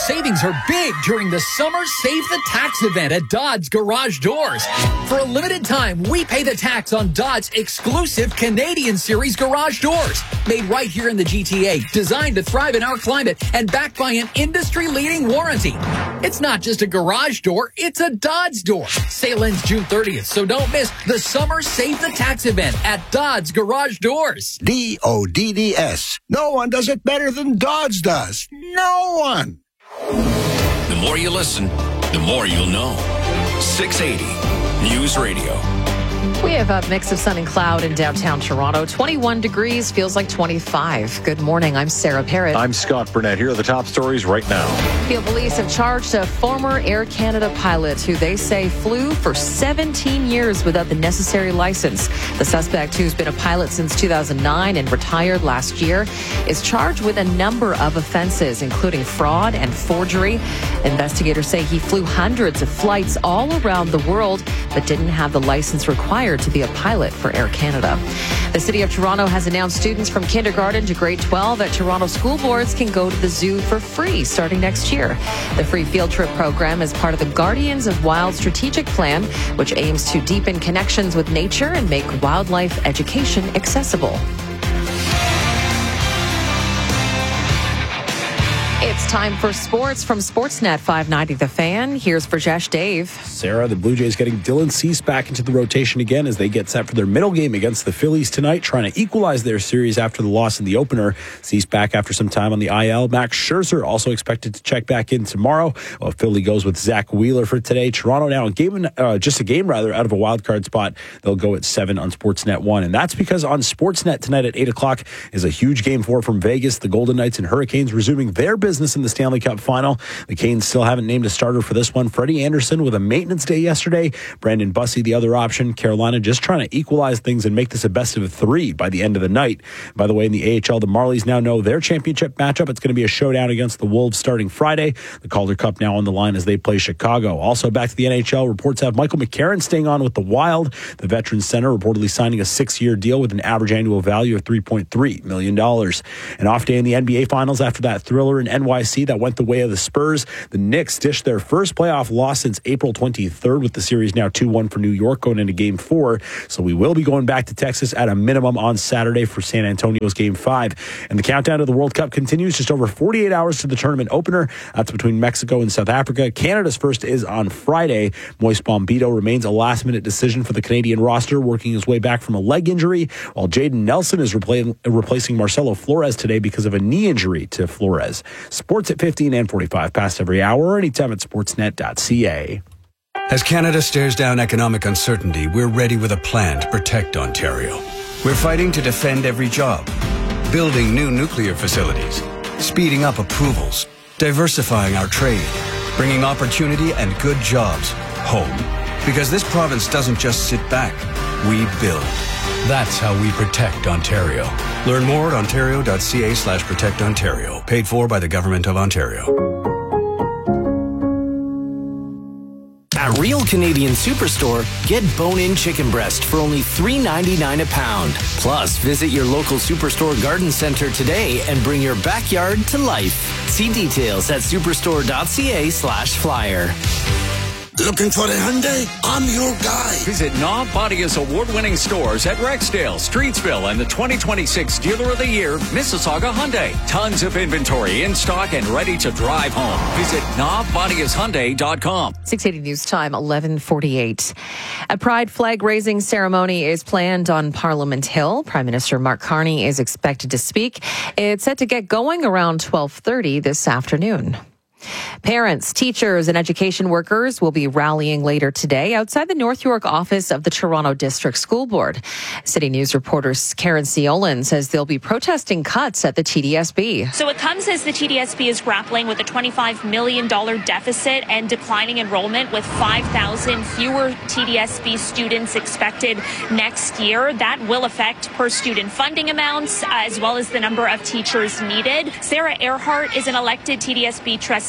savings are big during the Summer Save the Tax event at Dodds Garage Doors. For a limited time, we pay the tax on Dodds' exclusive Canadian Series garage doors. Made right here in the GTA, designed to thrive in our climate, and backed by an industry-leading warranty. It's not just a garage door, it's a Dodds door. Sale ends June 30th, so don't miss the Summer Save the Tax event at Dodds Garage Doors. DODDS. No one does it better than Dodds does. No one. The more you listen, the more you'll know. 680 News Radio. We have a mix of sun and cloud in downtown Toronto. 21 degrees, feels like 25. Good morning, I'm Sarah Parrott. I'm Scott Burnett. Here are the top stories right now. Field police have charged a former Air Canada pilot who they say flew for 17 years without the necessary license. The suspect, who's been a pilot since 2009 and retired last year, is charged with a number of offenses, including fraud and forgery. Investigators say he flew hundreds of flights all around the world, but didn't have the license required to be a pilot for Air Canada. The City of Toronto has announced students from kindergarten to grade 12 at Toronto school boards can go to the zoo for free starting next year. The free field trip program is part of the Guardians of Wild strategic plan, which aims to deepen connections with nature and make wildlife education accessible. It's time for sports from Sportsnet 590 The Fan. Here's Brajesh Dave. Sarah, the Blue Jays getting Dylan Cease back into the rotation again as they get set for their middle game against the Phillies tonight, trying to equalize their series after the loss in the opener. Cease back after some time on the IL. Max Scherzer also expected to check back in tomorrow. Well, Philly goes with Zach Wheeler for today. Toronto now just a game out of a wild card spot. They'll go at 7 on Sportsnet 1. And that's because on Sportsnet tonight at 8 o'clock is a huge Game 4 from Vegas. The Golden Knights and Hurricanes resuming their business in the Stanley Cup final. The Canes still haven't named a starter for this one. Freddie Anderson with a maintenance day yesterday. Brandon Bussey, the other option. Carolina just trying to equalize things and make this a best of 3 by the end of the night. By the way, in the AHL, the Marlies now know their championship matchup. It's going to be a showdown against the Wolves starting Friday. The Calder Cup now on the line as they play Chicago. Also back to the NHL, reports have Michael McCarron staying on with the Wild. The Veterans Center reportedly signing a 6-year deal with an average annual value of $3.3 million. An off day in the NBA Finals after that thriller in NYC that went the way of the Spurs. The Knicks dished their first playoff loss since April 23rd, with the series now 2-1 for New York going into Game 4. So we will be going back to Texas at a minimum on Saturday for San Antonio's Game 5. And the countdown to the World Cup continues, just over 48 hours to the tournament opener. That's between Mexico and South Africa. Canada's first is on Friday. Moise Bombito remains a last-minute decision for the Canadian roster, working his way back from a leg injury, while Jaden Nelson is replacing Marcelo Flores today because of a knee injury to Flores. Sports at 15 and 45 past every hour, or anytime at sportsnet.ca. As Canada stares down economic uncertainty, we're ready with a plan to protect Ontario. We're fighting to defend every job, building new nuclear facilities, speeding up approvals, diversifying our trade, bringing opportunity and good jobs home. Because this province doesn't just sit back, we build. That's how we protect Ontario. Learn more at ontario.ca/protectontario. Paid for by the Government of Ontario. At Real Canadian Superstore, get bone-in chicken breast for only $3.99 a pound. Plus, visit your local Superstore garden center today and bring your backyard to life. See details at superstore.ca/flyer. Looking for a Hyundai? I'm your guy. Visit Knob Bodia's award-winning stores at Rexdale, Streetsville, and the 2026 Dealer of the Year, Mississauga Hyundai. Tons of inventory in stock and ready to drive home. Visit knobbodiashyundai.com. 680 News Time, 11:48. A pride flag-raising ceremony is planned on Parliament Hill. Prime Minister Mark Carney is expected to speak. It's set to get going around 12:30 this afternoon. Parents, teachers, and education workers will be rallying later today outside the North York office of the Toronto District School Board. City News reporter Karen Siolan says they'll be protesting cuts at the TDSB. So it comes as the TDSB is grappling with a $25 million deficit and declining enrollment, with 5,000 fewer TDSB students expected next year. That will affect per student funding amounts as well as the number of teachers needed. Sarah Earhart is an elected TDSB trustee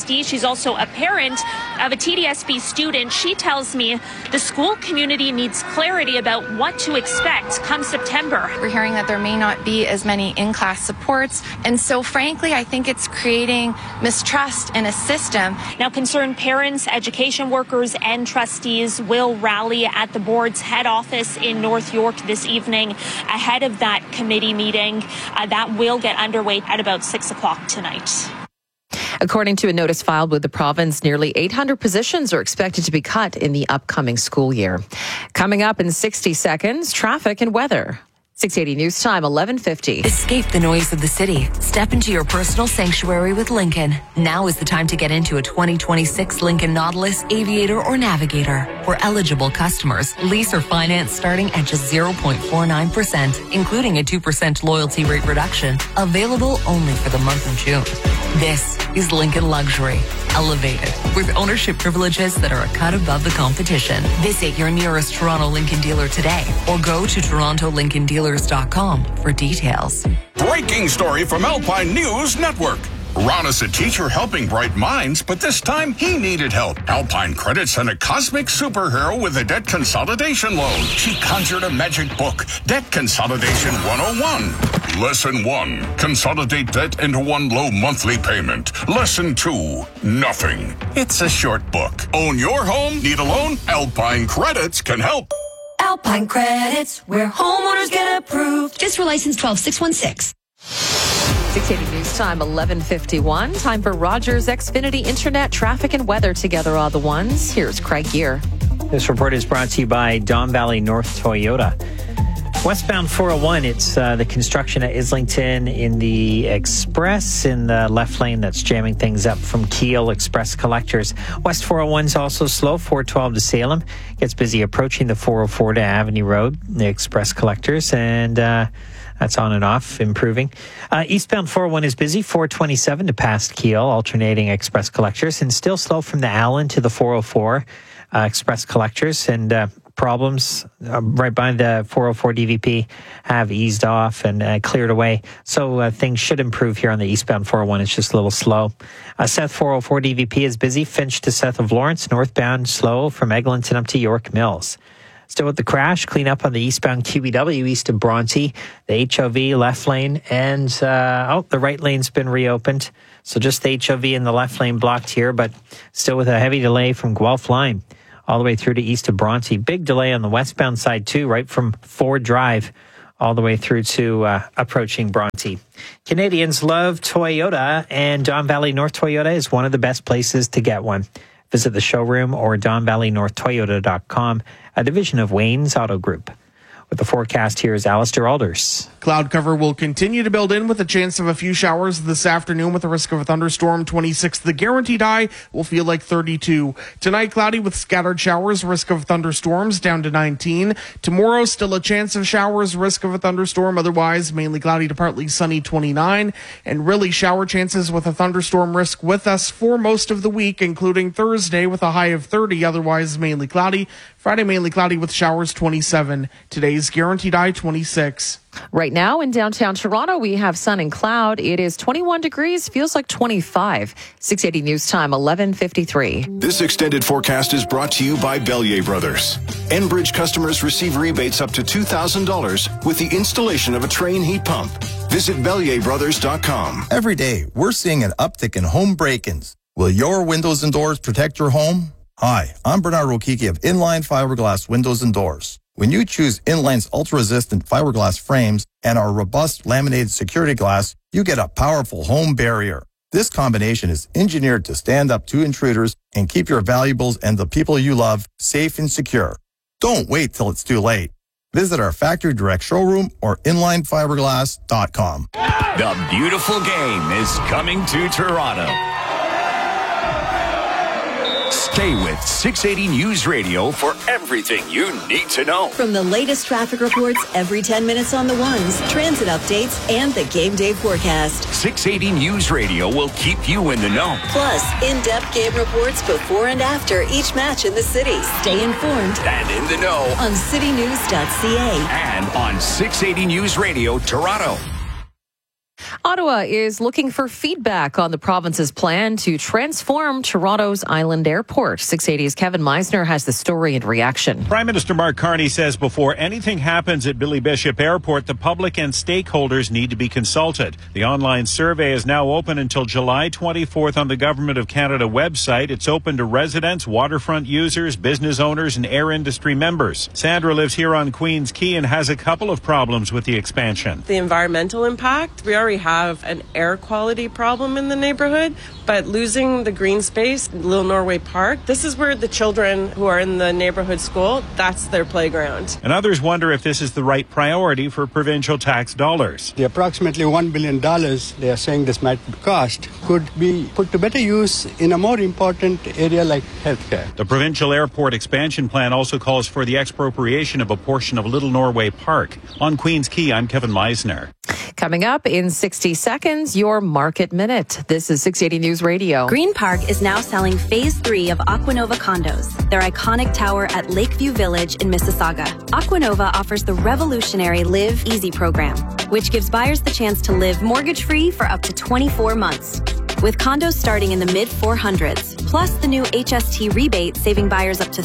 trustee. She's also a parent of a TDSB student. She tells me the school community needs clarity about what to expect come September. We're hearing that there may not be as many in-class supports. And so, frankly, I think it's creating mistrust in a system. Now, concerned parents, education workers, and trustees will rally at the board's head office in North York this evening ahead of that committee meeting that will get underway at about 6 o'clock tonight. According to a notice filed with the province, nearly 800 positions are expected to be cut in the upcoming school year. Coming up in 60 seconds, traffic and weather. 680 News Time, 11:50. Escape the noise of the city. Step into your personal sanctuary with Lincoln. Now is the time to get into a 2026 Lincoln Nautilus, Aviator, or Navigator. For eligible customers, lease or finance starting at just 0.49%, including a 2% loyalty rate reduction. Available only for the month of June. This is Lincoln Luxury, elevated, with ownership privileges that are a cut above the competition. Visit your nearest Toronto Lincoln dealer today or go to TorontoLincolnDealers.com for details. Breaking story from Alpine News Network. Ron is a teacher helping bright minds, but this time he needed help. Alpine Credit sent a cosmic superhero with a debt consolidation loan. She conjured a magic book, Debt Consolidation 101. Lesson 1, consolidate debt into one low monthly payment. Lesson 2, nothing. It's a short book. Own your home? Need a loan? Alpine Credits can help. Alpine Credits, where homeowners get approved. Just for license 12616. 680 News Time, 11:51. Time for Rogers Xfinity Internet traffic and weather together all the ones. Here's Craig Gear. This report is brought to you by Don Valley North Toyota. Westbound 401, it's the construction at Islington in the Express in the left lane that's jamming things up from Keele Express Collectors. West 401 is also slow, 412 to Salem. Gets busy approaching the 404 to Avenue Road, the Express Collectors, and that's on and off, improving. Eastbound 401 is busy, 427 to past Keele, alternating Express Collectors, and still slow from the Allen to the 404 Express Collectors, and problems right by the 404 DVP have eased off and cleared away. So things should improve here on the eastbound 401. It's just a little slow. South 404 DVP is busy. Finch to south of Lawrence. Northbound slow from Eglinton up to York Mills. Still with the crash, clean up on the eastbound QEW east of Bronte, the HOV left lane, and the right lane's been reopened. So just the HOV in the left lane blocked here, but still with a heavy delay from Guelph Line all the way through to east of Bronte. Big delay on the westbound side too, right from Ford Drive all the way through to approaching Bronte. Canadians love Toyota, and Don Valley North Toyota is one of the best places to get one. Visit the showroom or DonValleyNorthToyota.com, a division of Wayne's Auto Group. With the forecast, here is Alistair Alders. Cloud cover will continue to build in with a chance of a few showers this afternoon with a risk of a thunderstorm. 26. The guaranteed high will feel like 32. Tonight, cloudy with scattered showers, risk of thunderstorms down to 19. Tomorrow, still a chance of showers, risk of a thunderstorm. Otherwise, mainly cloudy to partly sunny, 29. And really shower chances with a thunderstorm risk with us for most of the week, including Thursday with a high of 30. Otherwise, mainly cloudy. Friday, mainly cloudy with showers, 27. Today's guaranteed high, 26. Right now in downtown Toronto, we have sun and cloud. It is 21 degrees, feels like 25. 680 News Time, 11:53. This extended forecast is brought to you by Bellier Brothers. Enbridge customers receive rebates up to $2,000 with the installation of a Train heat pump. Visit BellierBrothers.com. Every day, we're seeing an uptick in home break-ins. Will your windows and doors protect your home? Hi, I'm Bernard Rokiki of Inline Fiberglass Windows and Doors. When you choose Inline's ultra-resistant fiberglass frames and our robust laminated security glass, you get a powerful home barrier. This combination is engineered to stand up to intruders and keep your valuables and the people you love safe and secure. Don't wait till it's too late. Visit our factory direct showroom or inlinefiberglass.com. The beautiful game is coming to Toronto. Stay with 680 News Radio for everything you need to know. From the latest traffic reports every 10 minutes on the ones, transit updates, and the game day forecast. 680 News Radio will keep you in the know. Plus, in-depth game reports before and after each match in the city. Stay informed and in the know on citynews.ca and on 680 News Radio Toronto. Ottawa is looking for feedback on the province's plan to transform Toronto's Island Airport. 680's Kevin Meisner has the story and reaction. Prime Minister Mark Carney says before anything happens at Billy Bishop Airport, the public and stakeholders need to be consulted. The online survey is now open until July 24th on the Government of Canada website. It's open to residents, waterfront users, business owners, and air industry members. Sandra lives here on Queens Quay and has a couple of problems with the expansion. The environmental impact, we already have an air quality problem in the neighborhood, but losing the green space, Little Norway Park, this is where the children who are in the neighborhood school, that's their playground. And others wonder if this is the right priority for provincial tax dollars. The approximately $1 billion they are saying this might cost could be put to better use in a more important area like healthcare. The provincial airport expansion plan also calls for the expropriation of a portion of Little Norway Park. On Queens Quay, I'm Kevin Meisner. Coming up in 60 seconds, your Market Minute. This is 680 News Radio. Green Park is now selling Phase 3 of Aquanova condos, their iconic tower at Lakeview Village in Mississauga. Aquanova offers the revolutionary Live Easy program, which gives buyers the chance to live mortgage-free for up to 24 months. With condos starting in the mid-400s, plus the new HST rebate saving buyers up to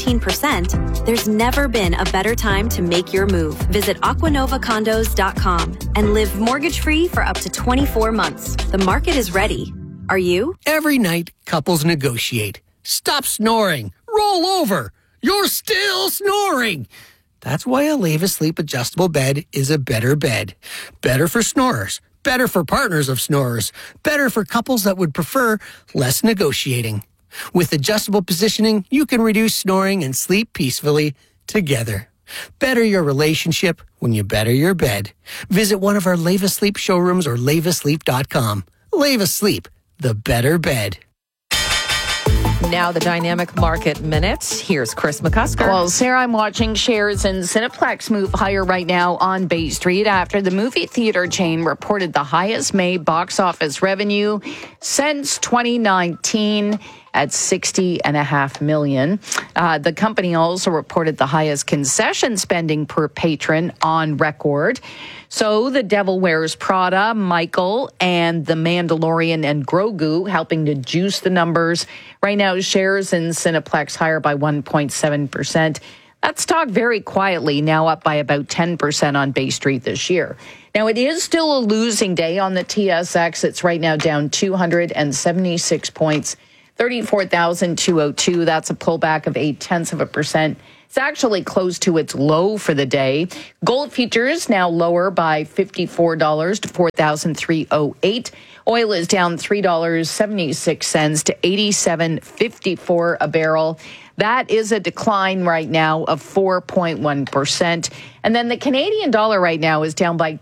13%, there's never been a better time to make your move. Visit aquanovacondos.com and live mortgage-free for up to 24 months. The market is ready. Are you? Every night, couples negotiate. Stop snoring. Roll over. You're still snoring. That's why a Leva Sleep adjustable bed is a better bed. Better for snorers. Better for partners of snorers. Better for couples that would prefer less negotiating. With adjustable positioning, you can reduce snoring and sleep peacefully together. Better your relationship when you better your bed. Visit one of our Leva Sleep showrooms or levasleep.com. Leva Sleep, the better bed. Now the Dynamic Market Minute. Here's Chris McCusker. Well, Sarah, I'm watching shares in Cineplex move higher right now on Bay Street after the movie theater chain reported the highest May box office revenue since 2019 at $60.5 million. The company also reported the highest concession spending per patron on record. So The Devil Wears Prada, Michael, and The Mandalorian and Grogu helping to juice the numbers. Right now, shares in Cineplex higher by 1.7%. That stock very quietly, now up by about 10% on Bay Street this year. Now, it is still a losing day on the TSX. It's right now down 276 points, 34,202. That's a pullback of 0.8%. It's actually close to its low for the day. Gold futures now lower by $54 to $4,308. Oil is down $3.76 to $87.54 a barrel. That is a decline right now of 4.1%. And then the Canadian dollar right now is down by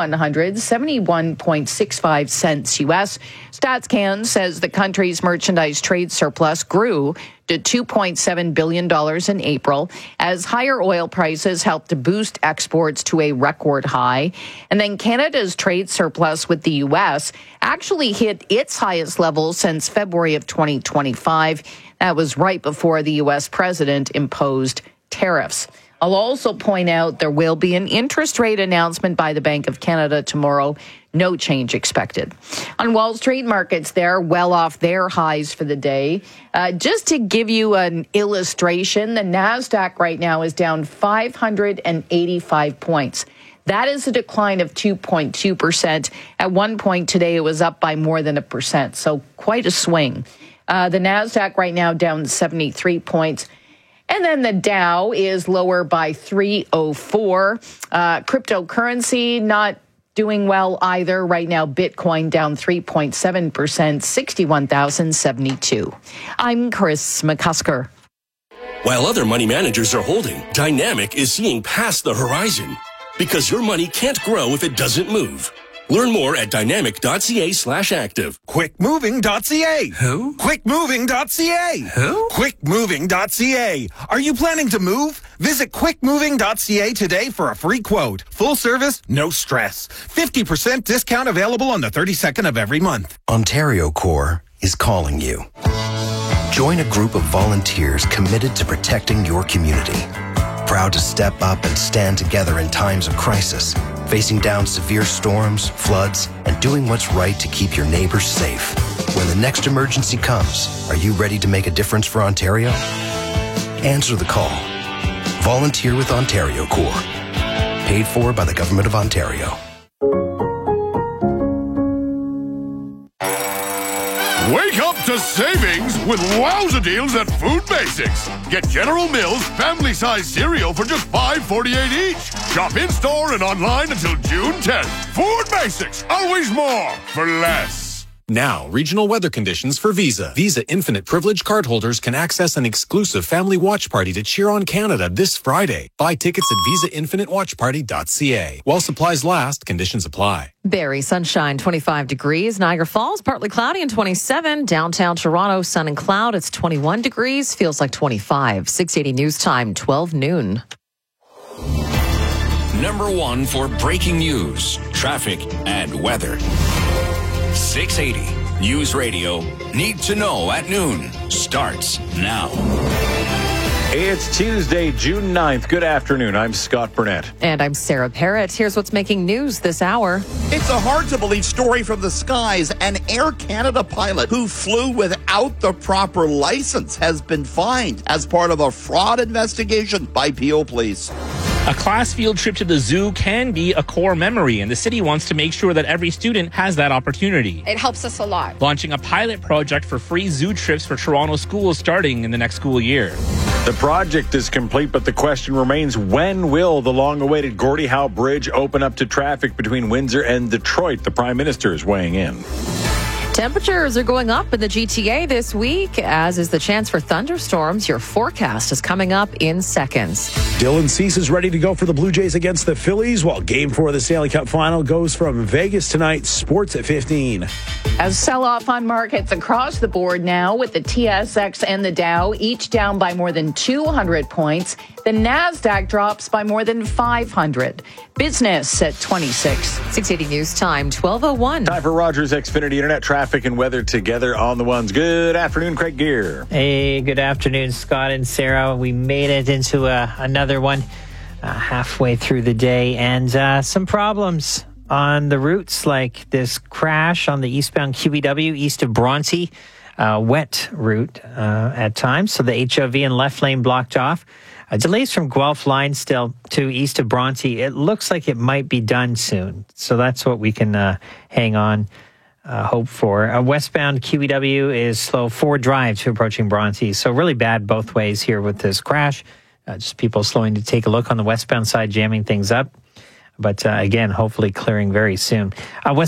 71.65 cents U.S. StatsCan says the country's merchandise trade surplus grew to $2.7 billion in April as higher oil prices helped to boost exports to a record high. And then Canada's trade surplus with the U.S. actually hit its highest level since February of 2025. That was right before the U.S. president imposed tariffs. I'll also point out there will be an interest rate announcement by the Bank of Canada tomorrow. No change expected. On Wall Street, markets there well off their highs for the day. Just to give you an illustration, the NASDAQ right now is down 585 points. That is a decline of 2.2%. At one point today, it was up by more than 1%, so quite a swing. The NASDAQ right now down 73 points. And then the Dow is lower by 304. Cryptocurrency not doing well either. Right now, Bitcoin down 3.7%, 61,072. I'm Chris McCusker. While other money managers are holding, Dynamic is seeing past the horizon because your money can't grow if it doesn't move. Learn more at dynamic.ca/active. Quickmoving.ca. Who? Quickmoving.ca. Who? Quickmoving.ca. Are you planning to move? Visit quickmoving.ca today for a free quote. Full service, no stress. 50% discount available on the 32nd of every month. Ontario Corps is calling you. Join a group of volunteers committed to protecting your community. Proud to step up and stand together in times of crisis. facing down severe storms, floods, and doing what's right to keep your neighbors safe. When the next emergency comes, are you ready to make a difference for Ontario? Answer the call. Volunteer with Ontario Corps. Paid for by the Government of Ontario. Wake up to savings with wowza deals at Food Basics. Get General Mills family-size cereal for just $5.48 each. Shop in-store and online until June 10th. Food Basics, always more for less. Now, regional weather conditions for Visa. Visa Infinite Privilege cardholders can access an exclusive family watch party to cheer on Canada this Friday. Buy tickets at visainfinitewatchparty.ca. While supplies last, conditions apply. Barrie, sunshine, 25 degrees. Niagara Falls, partly cloudy and 27. Downtown Toronto, sun and cloud. It's 21 degrees. Feels like 25. 680 News Time, 12 noon. Number one for breaking news, traffic, and weather. 680 News Radio. Need to know at noon. Starts now. It's Tuesday, June 9th. Good afternoon. I'm Scott Burnett. And I'm Sarah Parrott. Here's what's making news this hour. It's a hard-to-believe story from the skies. An Air Canada pilot who flew without the proper license has been fined as part of a fraud investigation by Peel Police. A class field trip to the zoo can be a core memory, and the city wants to make sure that every student has that opportunity. It helps us a lot. Launching a pilot project for free zoo trips for Toronto schools starting in the next school year. The project is complete, but the question remains, when will the long-awaited Gordie Howe Bridge open up to traffic between Windsor and Detroit? The Prime Minister is weighing in. Temperatures are going up in the GTA this week, as is the chance for thunderstorms. Your forecast is coming up in seconds. Dylan Cease is ready to go for the Blue Jays against the Phillies, while Game 4 of the Stanley Cup Final goes from Vegas tonight. Sports at 15. As sell-off on markets across the board now, with the TSX and the Dow each down by more than 200 points. The NASDAQ drops by more than 500. Business at 26. 680 News Time, 12:01. Time for Rogers Xfinity Internet traffic and weather together on the ones. Good afternoon, Craig Gear. Hey, good afternoon, Scott and Sarah. We made it into another one halfway through the day, and some problems on the routes, like this crash on the eastbound QEW east of Bronte, wet route at times, so the HOV and left lane blocked off. Delays from Guelph line still to east of Bronte. It looks like it might be done soon, so that's what we can hang on, hope for. Westbound QEW is slow 4 drive to approaching Bronte, so really bad both ways here with this crash. Just people slowing to take a look on the westbound side, jamming things up. But again, hopefully clearing very soon.